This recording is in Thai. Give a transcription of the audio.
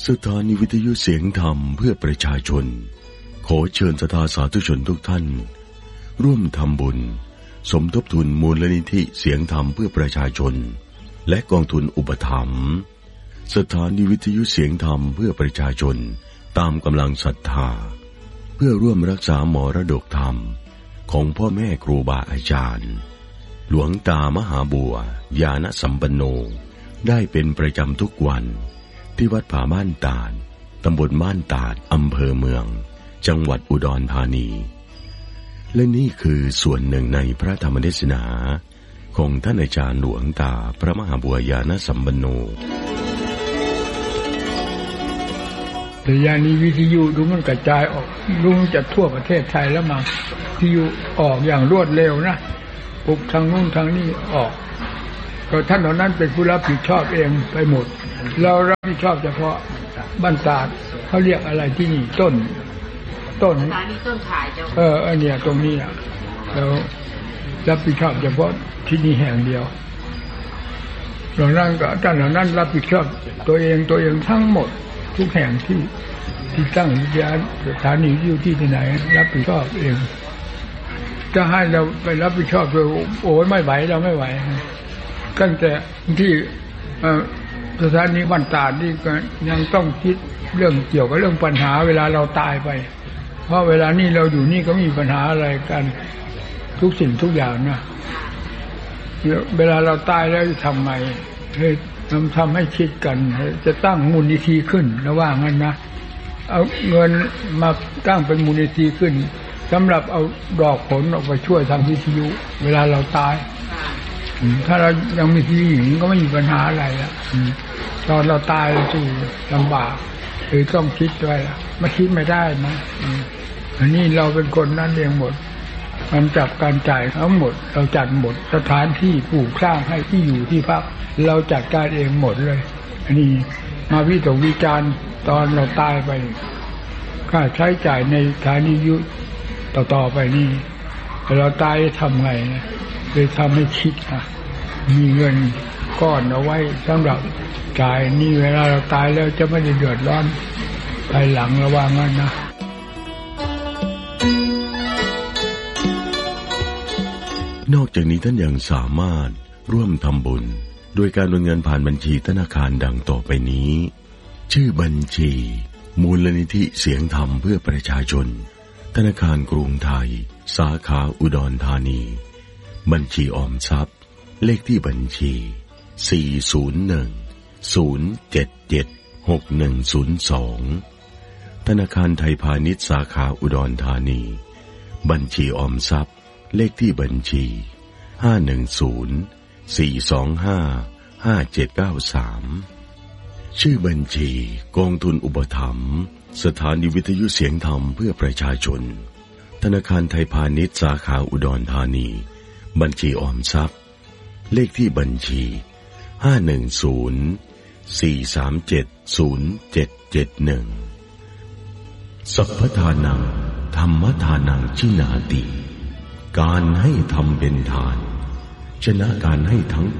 สถานีวิทยุเสียงธรรมเพื่อประชาชนขอเชิญศรัทธาสาธุชนทุกท่านร่วมทำบุญสมทบทุนมูลนิธิเสียงธรรมเพื่อประชาชนและกองทุนอุปถัมภ์สถานีวิทยุเสียงธรรมเพื่อประชาชนตามกำลังศรัทธาเพื่อร่วมรักษามรดกธรรมของพ่อแม่ครูบาอาจารย์หลวงตามหาบัวญาณสัมปันโนได้เป็นประจำทุกวันที่วัดผาบ้านตาดตำบลบ้านตาดอำเภอเมืองจังหวัดอุดรธานีและนี่คือส่วนหนึ่งในพระธรรมเทศนาของท่านอาจารย์หลวงตาพระมหาบัวญาณสัมปันโนแต่ยานี้วิทยุดูมันกระจายออกดูมันจะทั่วประเทศไทยแล้วมาวิทยุออกอย่างรวดเร็วนะปุ๊บทางนู้นทางนี้ออกก็ท่านเหล่านั้นเป็นผู้รับผิดชอบเองไปหมดเรารับผิดชอบเฉพาะบ้านตาดเขาเรียกอะไรที่นี่ต้นสถานีต้นขายเจ้าอันเนี้ยตรงนี้อ่ะแล้วรับผิดชอบเฉพาะที่นี่แห่งเดียวเหล่านั้นก็ท่านเหล่านั้นรับผิดชอบตัวเองทั้งหมดทุกแห่งที่ตั้งสถานีอยู่ที่ไหนรับผิดชอบเองจะให้เราไปรับผิดชอบโดยโอ้ยไม่ไหวเราไม่ไหวตั้งแต่ที่สถานีบ้านตาดนี่ก็ยังต้องคิดเรื่องเกี่ยวกับเรื่องปัญหาเวลาเราตายไปเพราะเวลานี้เราอยู่นี่ก็มีปัญหาอะไรกันทุกสิ่งทุกอย่างนะเวลาเราตายแล้วจะทำไงให้ทำให้คิดกันจะตั้งมูลนิธิขึ้นระหว่างนั้นนะเอาเงินมาตั้งเป็นมูลนิธิขึ้นสำหรับเอาดอกผลออกไปช่วยทางวิทยุเวลาเราตายถ้าเรายังมีที่อยู่ก็ไม่มีปัญหาอะไรแล้วตอนเราตายเราจะลำบากหรือต้องคิดด้วยไม่คิดไม่ได้นะอันนี้เราเป็นคนนั่นเองหมดมันจับการจ่ายทั้งหมดเราจัดหมดสถานที่ปลูกสร้างให้ที่อยู่ที่พักเราจัดการเองหมดเลยอันนี้มาวิจารณ์ตอนเราตายไปค่าใช้จ่ายในสถานียุต่อไปนี่เราตายทำไงนะเลยทำให้คิดมีเงินก้อนเอาไว้สำหรับจ่ายนี่เวลาเราตายแล้วจะไม่ได้เดือดร้อนภายหลังระวังงั้นนะนอกจากนี้ท่านยังสามารถร่วมทำบุญโดยการโอนเงินผ่านบัญชีธนาคารดังต่อไปนี้ชื่อบัญชีมูลนิธิเสียงธรรมเพื่อประชาชนธนาคารกรุงไทยสาขาอุดรธานีบัญชีออมทรัพย์เลขที่บัญชี401-077-6102ธนาคารไทยพาณิชย์สาขาอุดรธานีบัญชีออมทรัพย์เลขที่บัญชี510-425-5793ชื่อบัญชีกองทุนอุปถัมภ์สถานีวิทยุเสียงธรรมเพื่อประชาชนธนาคารไทยพาณิชย์สาขาอุดรธานีบัญชีออมทรัพย์เลขที่บัญชี510-437-0771สัพพทานังธรรมทานังชินาติการให้ทำเป็นทานชนะการให้ทั้ง